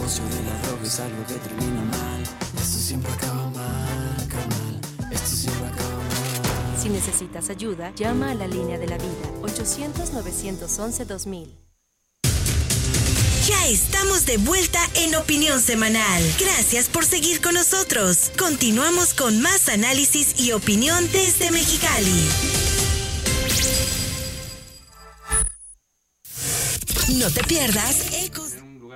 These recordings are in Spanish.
negocio de la droga es algo que termina mal. Esto siempre acaba mal, carnal. Esto siempre acaba mal. Si necesitas ayuda, llama a la línea de la vida, 800-911-2000. Ya estamos de vuelta en Opinión Semanal. Gracias por seguir con nosotros. Continuamos con más análisis y opinión desde Mexicali. No te pierdas Ecos.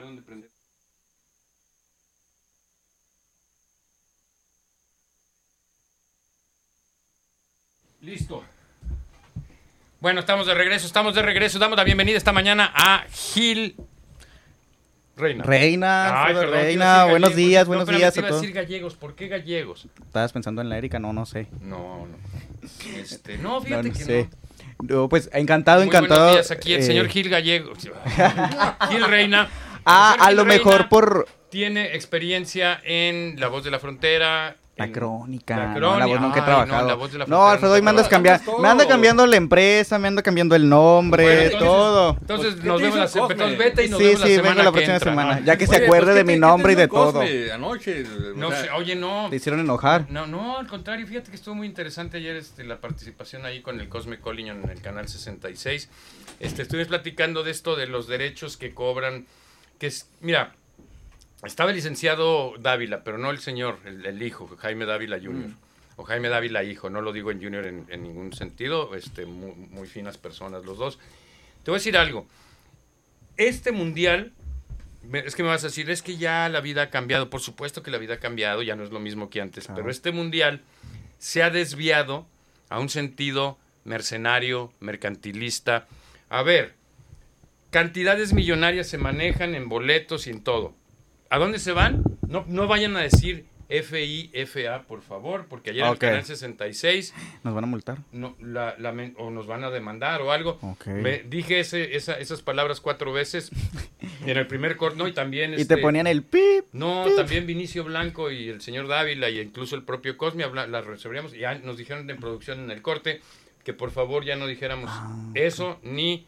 Listo. Bueno, estamos de regreso. Damos la bienvenida esta mañana a Gil Reina. Ay, perdón, Reina, buenos días a Te iba todos. a decir gallegos, ¿por qué gallegos? ¿Estabas pensando en la Erika? No sé. No. No, fíjate no que sé. no. No, pues encantado. Buenos días, aquí el señor Gil Gallego. Gil Reina. A lo mejor Reina por... Tiene experiencia en La Voz de la Frontera. La crónica. La La voz nunca he Ay, trabajado. no, La Voz de la No, Frontera Alfredo, hoy me nunca andas cambiando. Me anda cambiando la empresa, me anda cambiando el nombre, Bueno, entonces- todo. Entonces Pues, nos ¿qué vemos te la hizo semana. Cosme? Entonces vete y nos Sí, vemos sí, la vengo semana la que próxima entra, semana. ¿no? Ya que se Oye, acuerde pues, de ¿qué mi te nombre y hizo de todo. Cosme anoche? No O sea, sé, oye, no. Te hicieron enojar. No, al contrario, fíjate que estuvo muy interesante ayer la participación ahí con el Cosme Collion en el canal 66. Estuvimos platicando de esto, de los derechos que cobran, mira, estaba el licenciado Dávila, pero no el señor, el hijo, Jaime Dávila Jr., o Jaime Dávila hijo, no lo digo en Junior en ningún sentido, muy finas personas los dos. Te voy a decir algo, este mundial, es que me vas a decir, es que ya la vida ha cambiado, por supuesto que la vida ha cambiado, ya no es lo mismo que antes, pero este mundial se ha desviado a un sentido mercenario, mercantilista. A ver, cantidades millonarias se manejan en boletos y en todo. ¿A dónde se van? No vayan a decir FIFA, por favor, porque ayer en el canal 66 ¿Nos van a multar? no, o nos van a demandar o algo. Okay. Dije esas palabras 4 veces en el primer corte, ¿no? Y también Y te ponían el pip. no, pip. también Vinicio Blanco y el señor Dávila y incluso el propio Cosme las resolvíamos y ya nos dijeron en producción en el corte que por favor ya no dijéramos eso ni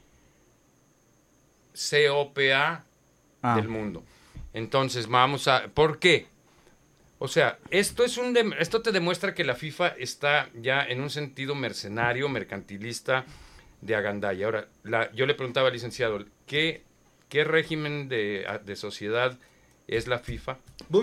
COPA del mundo. Entonces vamos a... ¿Por qué? O sea, esto te demuestra que la FIFA está ya en un sentido mercenario, mercantilista, de agandalla. Ahora, yo le preguntaba al licenciado, ¿qué régimen de sociedad es la FIFA?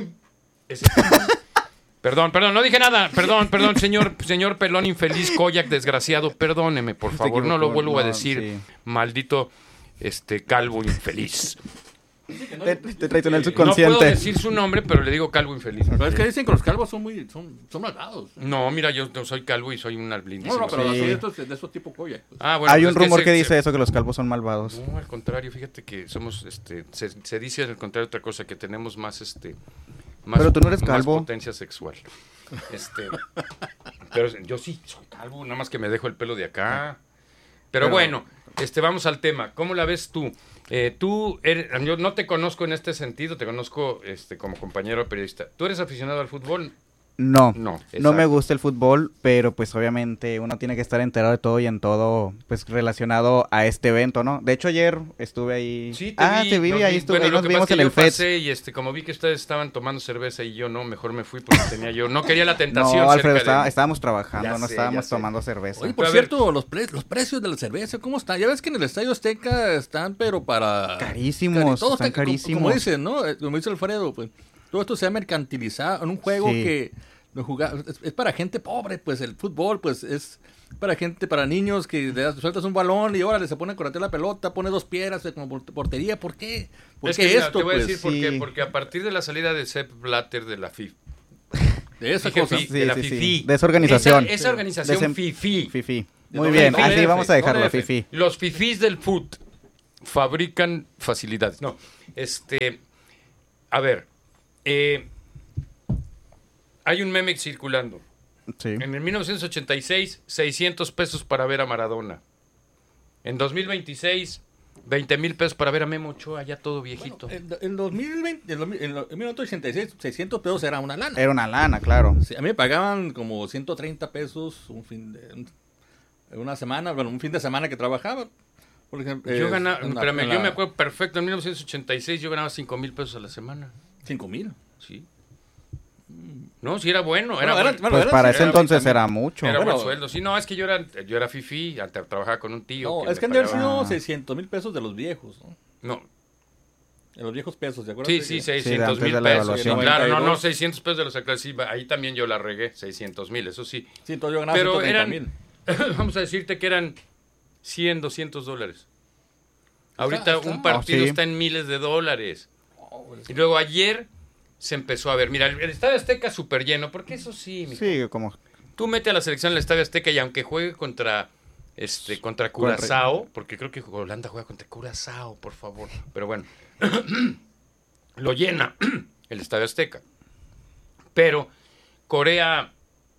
Perdón, no dije nada. Perdón, señor pelón infeliz, Koyak desgraciado, perdóneme, por favor, no lo vuelvo a decir, sí. Maldito calvo infeliz. Te traicionó el No subconsciente. puedo decir su nombre, pero le digo calvo infeliz. pero es que dicen que los calvos son malvados. No, mira, yo no soy calvo y soy un lindísimo. No, pero Sí. soy de esos tipo Koyak. Pues. Bueno, Hay pues un rumor que se- dice eso, que los calvos son malvados. No, al contrario, fíjate que somos, se dice al contrario otra cosa, que tenemos más, Pero tú no eres más calvo. potencia sexual. Pero yo sí soy calvo, nada más que me dejo el pelo de acá. Pero bueno, vamos al tema. ¿Cómo la ves tú? Yo no te conozco en este sentido, te conozco como compañero periodista. ¿Tú eres aficionado al fútbol? No, No, no exacto. me gusta el fútbol, pero pues obviamente uno tiene que estar enterado de todo y en todo pues relacionado a este evento, ¿no? De hecho ayer estuve ahí. Sí, te vi, ahí estuve, Bueno, ahí lo nos que pasa vimos es que en yo el FED. pasé y como vi que ustedes estaban tomando cerveza y yo no, mejor me fui porque no quería la tentación. No, Alfredo, cerca de- estábamos trabajando, Ya no sé, estábamos ya sé. tomando cerveza. Oye, por A ver. cierto, los precios de la cerveza, ¿cómo están? Ya ves que en el Estadio Azteca están, pero para... Carísimos, todo están está, carísimos. Como dicen, ¿no? Como dice Alfredo, pues, todo esto se ha mercantilizado en un juego Sí. que es para gente pobre, pues el fútbol, pues es para niños que sueltas un balón y órale, se pone a correr la pelota, pone 2 piedras como portería. ¿Por qué? ¿Por Es qué que mira, esto? te voy a Pues? decir por qué. sí. Porque a partir de la salida de Sepp Blatter de la FIFA, De esa dije cosa. de la FIFI. De esa organización. Esa organización Desem- FIFI. Fifi. De Muy doble bien, F, así vamos a dejarlo, doble F. Fifi. Los fifís del foot fabrican facilidades. No, a ver, hay un meme circulando. Sí. En el 1986, 600 pesos para ver a Maradona. En 2026, 20,000 pesos para ver a Memo Ochoa, ya todo viejito. En 2020, en 1986, 600 pesos era una lana. Era una lana, claro. Sí, a mí me pagaban como 130 pesos un fin de semana que trabajaba. Por ejemplo, Yo ganaba, en la- espérame, en yo la- me acuerdo perfecto, en 1986 yo ganaba 5,000 pesos a la semana. 5,000. Sí. No, sí era bueno. Bueno, Era era- bueno. bueno, Pues para era ese entonces también. era mucho. Era Bueno, buen sueldo. Sí, no, es que yo era fifí, trabajaba con un tío. No, que es me que han de haber pagaba. sido 600,000 pesos de los viejos, ¿no? No, De los viejos pesos, ¿de acuerdo? sí, Sí, de 600 antes mil de la pesos. Sí, evaluación. claro, no, 92. 600 pesos de los actuales. Sí, ahí también yo la regué, 600,000, eso sí. Sí, entonces yo ganaba Pero 130,000. vamos a decirte que eran 100, $200. Ahorita está. un partido Oh, sí. está en miles de dólares. Y luego ayer se empezó a ver. Mira, el Estadio Azteca súper lleno, porque eso sí, mijo. Sí, como Tú mete a la selección del Estadio Azteca y aunque juegue contra Curazao, porque creo que Holanda juega contra Curazao, por favor. Pero bueno, lo llena el Estadio Azteca. Pero Corea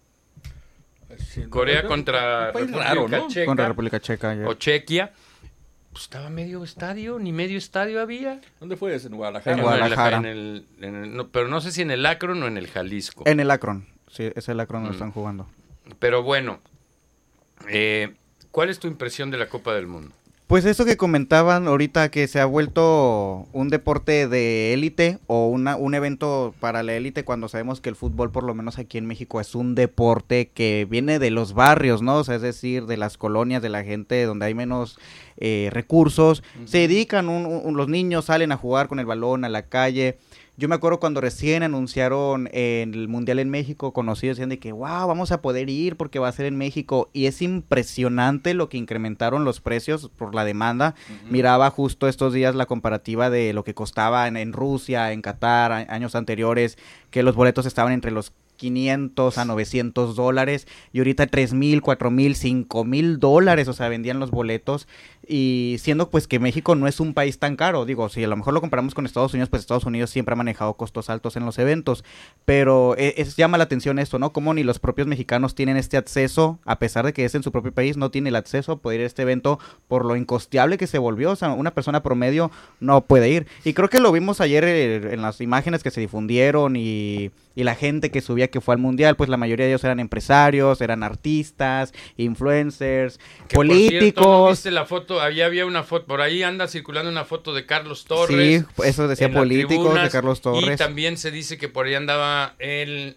contra Un país raro, ¿no? Checa, contra República Checa. ayer. o Chequia, pues estaba medio estadio, ni medio estadio había. ¿Dónde fue ese? En Guadalajara. En Guadalajara. No, pero no sé si en el Akron o en el Jalisco. En el Akron. Sí, es el Akron donde están jugando. Pero bueno, ¿cuál es tu impresión de la Copa del Mundo? Pues eso que comentaban ahorita, que se ha vuelto un deporte de élite o un evento para la élite, cuando sabemos que el fútbol, por lo menos aquí en México, es un deporte que viene de los barrios, ¿no? O sea, es decir, de las colonias, de la gente donde hay menos recursos. Se dedican, los niños salen a jugar con el balón a la calle. Yo me acuerdo cuando recién anunciaron el Mundial en México, conocidos decían de que, wow, vamos a poder ir porque va a ser en México. Y es impresionante lo que incrementaron los precios por la demanda. Miraba justo estos días la comparativa de lo que costaba en Rusia, en Qatar, años anteriores, que los boletos estaban entre los 500 a $900 y ahorita 3,000, 4,000, 5,000 dólares, o sea, vendían los boletos, y siendo pues que México no es un país tan caro, digo, si a lo mejor lo comparamos con Estados Unidos, pues Estados Unidos siempre ha manejado costos altos en los eventos, pero llama la atención esto, ¿no? Como ni los propios mexicanos tienen este acceso, a pesar de que es en su propio país, no tiene el acceso a poder ir a este evento por lo incosteable que se volvió, o sea, una persona promedio no puede ir, y creo que lo vimos ayer en las imágenes que se difundieron y la gente que subía que fue al mundial, pues la mayoría de ellos eran empresarios, eran artistas, influencers, Que, por políticos. cierto, ¿no viste la foto? Había una foto, por ahí anda circulando una foto de Carlos Torres. Sí, eso decía en las políticos, tribunas, de Carlos Y Torres. también se dice que por ahí andaba el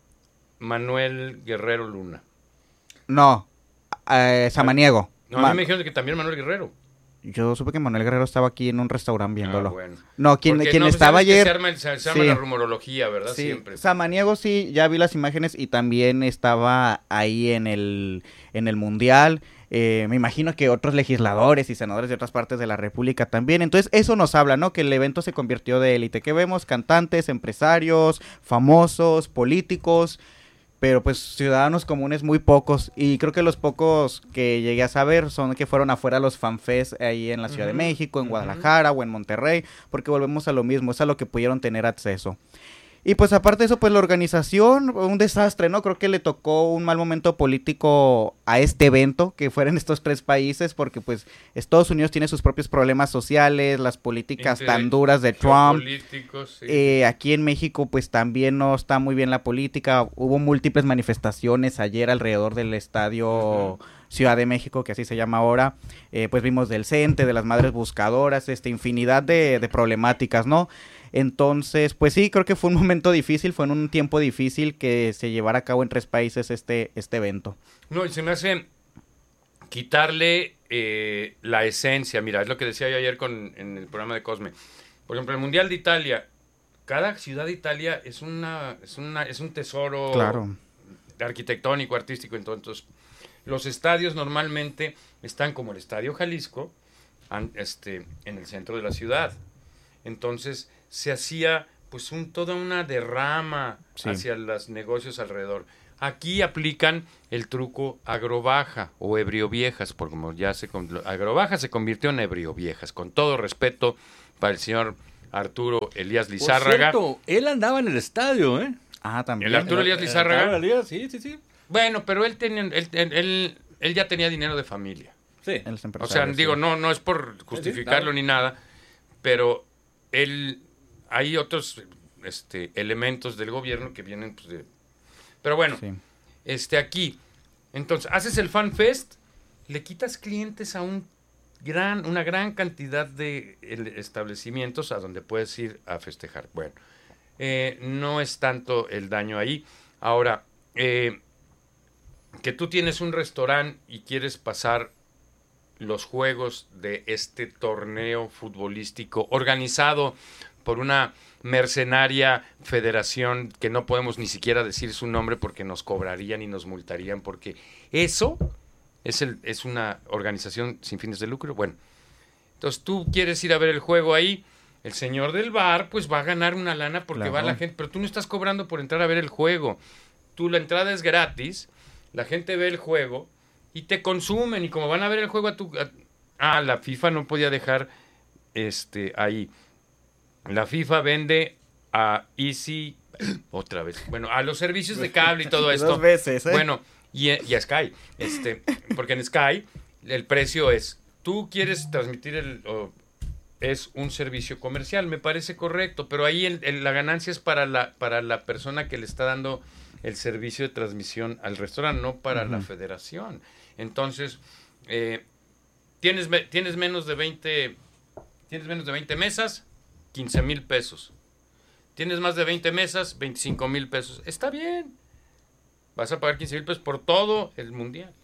Manuel Guerrero Luna. No, Samaniego. No, a mí me dijeron que también Manuel Guerrero. Yo supe que Manuel Guerrero estaba aquí en un restaurante viéndolo. Bueno. No, quien Porque no, estaba sabes que ayer... se arma sí. la rumorología, ¿verdad? Sí, Siempre. Samaniego sí, ya vi las imágenes y también estaba ahí en el Mundial. Me imagino que otros legisladores y senadores de otras partes de la República también. Entonces eso nos habla, ¿no? Que el evento se convirtió de élite. Que vemos cantantes, empresarios, famosos, políticos, pero pues ciudadanos comunes muy pocos. Y creo que los pocos que llegué a saber son que fueron afuera a los fanfests ahí en la Ciudad de México, en Guadalajara o en Monterrey, porque volvemos a lo mismo, es a lo que pudieron tener acceso. Y pues aparte de eso, pues la organización, un desastre, ¿no? Creo que le tocó un mal momento político a este evento, que fueran estos tres países, porque pues Estados Unidos tiene sus propios problemas sociales, las políticas tan duras de Trump. Sí. Aquí en México pues también no está muy bien la política, hubo múltiples manifestaciones ayer alrededor del estadio Ciudad de México, que así se llama ahora, pues vimos del CENTE, de las madres buscadoras, infinidad de problemáticas, ¿no? Entonces, pues sí, creo que fue un momento difícil, fue en un tiempo difícil que se llevara a cabo en tres países este evento. No, y se me hace quitarle la esencia. Mira, es lo que decía yo ayer en el programa de Cosme. Por ejemplo, el Mundial de Italia, cada ciudad de Italia es un tesoro Claro. arquitectónico, artístico. Entonces, los estadios normalmente están como el Estadio Jalisco, en el centro de la ciudad. Entonces se hacía pues toda una derrama hacia los negocios alrededor. Aquí aplican el truco agrobaja o ebrioviejas, porque como ya agrobaja se convirtió en ebrioviejas, con todo respeto para el señor Arturo Elías Lizárraga. Por cierto, él andaba en el estadio, ¿eh? Ah, también. El Arturo Elías Lizárraga. Sí, sí, sí. Bueno, pero él ya tenía dinero de familia. Sí. En los O empresarios, sea, sí. digo, no es por justificarlo ni nada, pero hay otros elementos del gobierno que vienen pues, de... Pero bueno, Sí. aquí, entonces, haces el Fan Fest, le quitas clientes a un una gran cantidad de establecimientos a donde puedes ir a festejar. Bueno, no es tanto el daño ahí. Ahora, que tú tienes un restaurante y quieres pasar los juegos de este torneo futbolístico organizado por una mercenaria federación que no podemos ni siquiera decir su nombre porque nos cobrarían y nos multarían, porque eso es una organización sin fines de lucro. Bueno, entonces tú quieres ir a ver el juego ahí, el señor del bar pues va a ganar una lana porque va la gente, pero tú no estás cobrando por entrar a ver el juego. Tú, la entrada es gratis, la gente ve el juego y te consumen, y como van a ver el juego la FIFA no podía dejar ahí. La FIFA vende a Easy, otra vez, bueno, a los servicios de cable y todo esto. 2 veces, ¿eh? Bueno, y a Sky, porque en Sky el precio es, tú quieres transmitir es un servicio comercial, me parece correcto, pero ahí la ganancia es para la persona que le está dando el servicio de transmisión al restaurante, no para la federación. Entonces, tienes menos de 20 mesas, 15,000 pesos. Tienes más de 20 mesas, 25,000 pesos. Está bien. Vas a pagar 15,000 pesos por todo el mundial.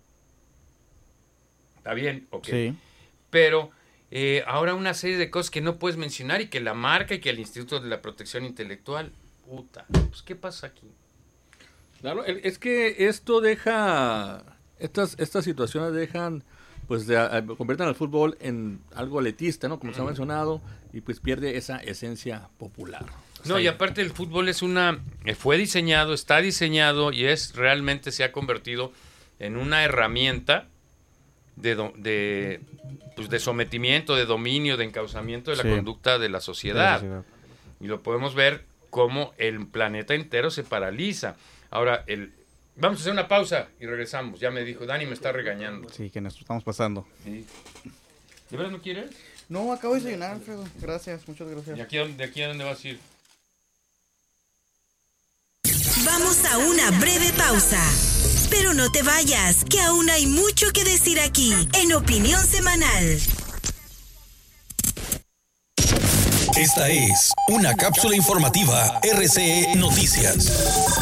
Está bien, ok. Sí. Pero ahora una serie de cosas que no puedes mencionar, y que la marca y que el Instituto de la Protección Intelectual, puta, pues ¿qué pasa aquí? Claro, es que esto deja, estas situaciones dejan, pues convierten al fútbol en algo elitista, ¿no? Como se ha mencionado, y pues pierde esa esencia popular. No, y aparte el fútbol fue diseñado, está diseñado y realmente se ha convertido en una herramienta de sometimiento, de dominio, de encauzamiento de la conducta de la sociedad. Y lo podemos ver cómo el planeta entero se paraliza. Ahora, vamos a hacer una pausa y regresamos. Ya me dijo, Dani me está regañando. Sí, que nos estamos pasando. Sí. ¿De verdad no quieres? No, acabo de desayunar, Alfredo. Gracias, muchas gracias. ¿De aquí a dónde vas a ir? Vamos a una breve pausa. Pero no te vayas, que aún hay mucho que decir aquí, en Opinión Semanal. Esta es una cápsula informativa RCE Noticias.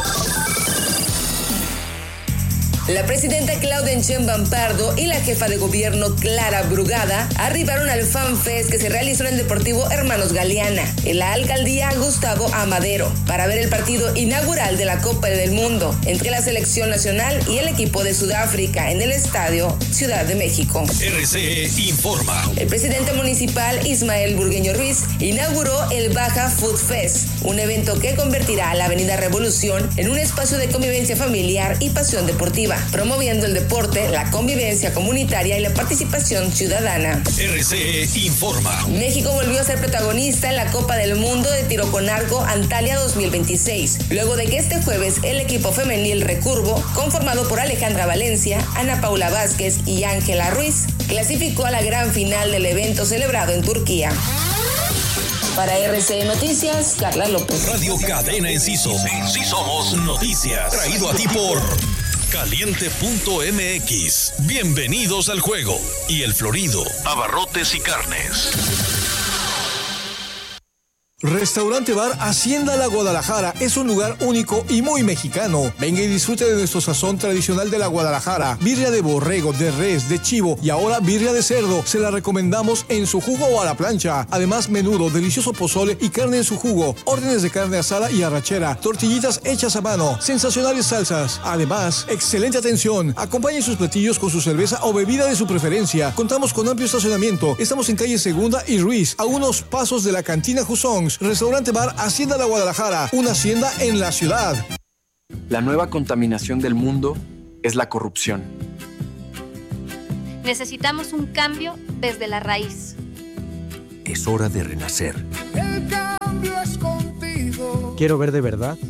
La presidenta Claudia Sheinbaum Pardo y la jefa de gobierno Clara Brugada arribaron al Fan Fest que se realizó en el Deportivo Hermanos Galeana, en la alcaldía Gustavo Amadero, para ver el partido inaugural de la Copa del Mundo entre la selección nacional y el equipo de Sudáfrica en el Estadio Ciudad de México. RCE informa. El presidente municipal Ismael Burgueño Ruiz inauguró el Baja Food Fest, un evento que convertirá a la Avenida Revolución en un espacio de convivencia familiar y pasión deportiva, promoviendo el deporte, la convivencia comunitaria y la participación ciudadana. RCE informa. México volvió a ser protagonista en la Copa del Mundo de Tiro con Arco Antalya 2026, luego de que este jueves el equipo femenil recurvo, conformado por Alejandra Valencia, Ana Paula Vázquez y Ángela Ruiz, clasificó a la gran final del evento celebrado en Turquía. Para RCE Noticias, Carla López. Radio Cadena Enciso. En sí somos noticias. Traído a ti por Caliente.mx. Bienvenidos al juego. Y El Florido. Abarrotes y carnes. Restaurante Bar Hacienda La Guadalajara es un lugar único y muy mexicano. Venga y disfrute de nuestro sazón tradicional de la Guadalajara. Birria de borrego, de res, de chivo y ahora birria de cerdo. Se la recomendamos en su jugo o a la plancha. Además, menudo, delicioso pozole y carne en su jugo. Órdenes de carne asada y arrachera. Tortillitas hechas a mano. Sensacionales salsas. Además, excelente atención. Acompañe sus platillos con su cerveza o bebida de su preferencia. Contamos con amplio estacionamiento. Estamos en calle Segunda y Ruiz, a unos pasos de la cantina Jusons. Restaurante Bar Hacienda La Guadalajara, una hacienda en la ciudad. La nueva contaminación del mundo es la corrupción. Necesitamos un cambio desde la raíz. Es hora de renacer. El cambio es contigo. Quiero ver de verdad